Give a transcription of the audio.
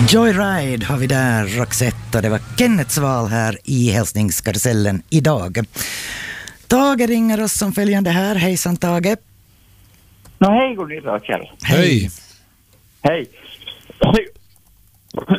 Joyride har vi där, Roxette. Det var Kenneths val här i hälsningskarusellen idag. Tage ringer oss som följande här. Hejsan Tage. Hej, god nytt Kjell. Hej. Hej.